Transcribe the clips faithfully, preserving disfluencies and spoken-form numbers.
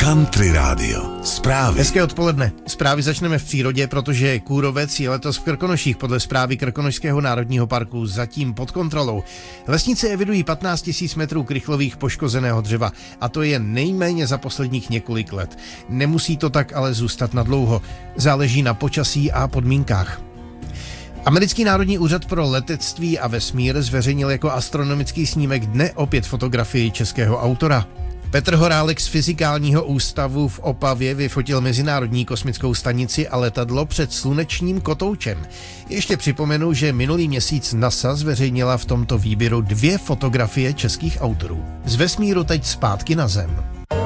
Country Rádio. Zprávy. Hezké odpoledne. Zprávy začneme v přírodě, protože kůrovec je letos v Krkonoších podle zprávy Krkonošského národního parku zatím pod kontrolou. Lesníci evidují patnáct tisíc metrů krychlových poškozeného dřeva a to je nejméně za posledních několik let. Nemusí to tak ale zůstat nadlouho. Záleží na počasí a podmínkách. Americký národní úřad pro letectví a vesmír zveřejnil jako astronomický snímek dne opět fotografii českého autora. Petr Horálek z Fyzikálního ústavu v Opavě vyfotil Mezinárodní kosmickou stanici a letadlo před slunečním kotoučem. Ještě připomenu, že minulý měsíc NASA zveřejnila v tomto výběru dvě fotografie českých autorů. Z vesmíru teď zpátky na Zem.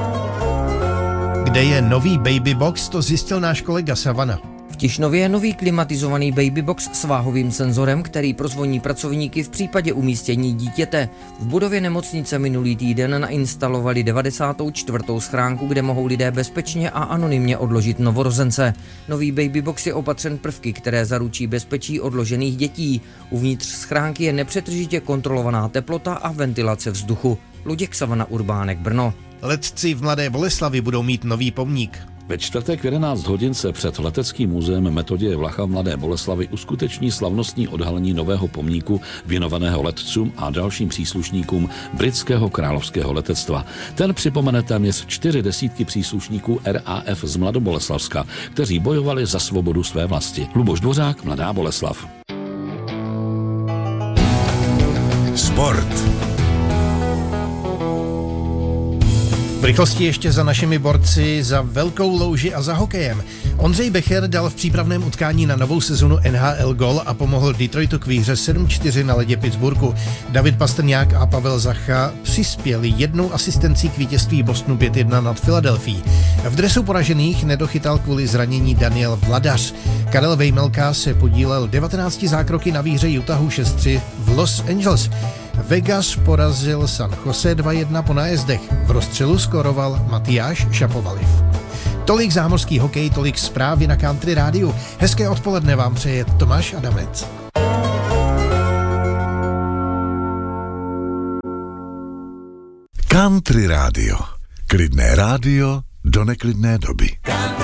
Kde je nový Baby Box, to zjistil náš kolega Savana. V Tišnově je nový klimatizovaný babybox s váhovým senzorem, který prozvoní pracovníky v případě umístění dítěte. V budově nemocnice minulý týden nainstalovali devadesátou čtvrtou schránku, kde mohou lidé bezpečně a anonymně odložit novorozence. Nový babybox je opatřen prvky, které zaručí bezpečí odložených dětí. Uvnitř schránky je nepřetržitě kontrolovaná teplota a ventilace vzduchu. Luděk Savana, Urbánek, Brno. Letci v Mladé Boleslavi budou mít nový pomník. Ve čtvrtek v jedenáct hodin se před Leteckým muzeem Metoděje Vlacha v Mladé Boleslavi uskuteční slavnostní odhalení nového pomníku věnovaného letcům a dalším příslušníkům britského královského letectva. Ten připomene téměř čtyři desítky příslušníků R A F z Mladoboleslavska, kteří bojovali za svobodu své vlasti. Luboš Dvořák, Mladá Boleslav. Sport. V rychlosti ještě za našimi borci za velkou louži a za hokejem. Ondřej Becher dal v přípravném utkání na novou sezonu N H L gol a pomohl Detroitu k výhře sedm čtyři na ledě Pittsburghu. David Pastrňák a Pavel Zacha přispěli jednou asistencí k vítězství Bostonu pět jedna nad Filadelfií. V dresu poražených nedochytal kvůli zranění Daniel Vladař. Karel Vejmelka se podílel devatenácti zákroky na výhře Utahu šest tři v Los Angeles. Vegas porazil San Jose dva jedna po nájezdech. V rozstřelu skoroval Matyáš Šapovaliv. Tolik zámořský hokej, tolik zprávy na Country Rádiu. Hezké odpoledne vám přeje Tomáš Adamec. Country Rádio. Klidné rádio do neklidné doby.